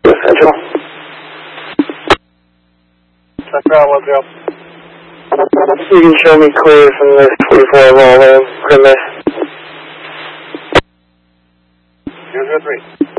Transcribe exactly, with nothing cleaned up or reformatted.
Central. Central, what's up? You can show me clear from this twenty-four Volvo, from this. zero zero three.